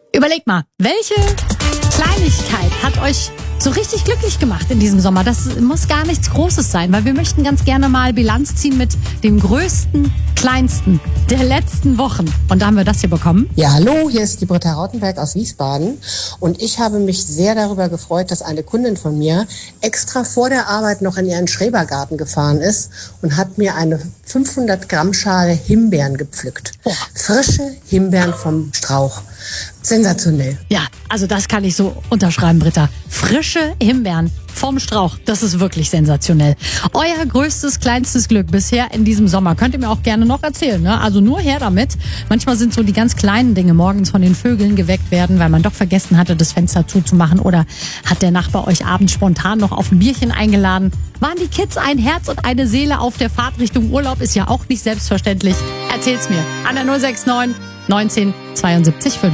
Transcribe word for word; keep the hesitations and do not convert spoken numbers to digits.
Überlegt mal, welche Kleinigkeit hat euch so richtig glücklich gemacht in diesem Sommer? Das muss gar nichts Großes sein, weil wir möchten ganz gerne mal Bilanz ziehen mit dem größten, kleinsten der letzten Wochen. Und da haben wir das hier bekommen. Ja, hallo, hier ist die Britta Rautenberg aus Wiesbaden. Und ich habe mich sehr darüber gefreut, dass eine Kundin von mir extra vor der Arbeit noch in ihren Schrebergarten gefahren ist und hat mir eine fünfhundert Gramm Schale Himbeeren gepflückt. Oh. Frische Himbeeren vom Strauch. Sensationell. Ja, also das kann ich so unterschreiben, Britta. Frische Himbeeren vom Strauch. Das ist wirklich sensationell. Euer größtes, kleinstes Glück bisher in diesem Sommer. Könnt ihr mir auch gerne noch erzählen, ne? Also nur her damit. Manchmal sind so die ganz kleinen Dinge morgens von den Vögeln geweckt werden, weil man doch vergessen hatte, das Fenster zuzumachen. Oder hat der Nachbar euch abends spontan noch auf ein Bierchen eingeladen? Waren die Kids ein Herz und eine Seele auf der Fahrt Richtung Urlaub? Ist ja auch nicht selbstverständlich. Erzähl's mir. An der null sechs neun neunzehn zweiundsiebzig fünf.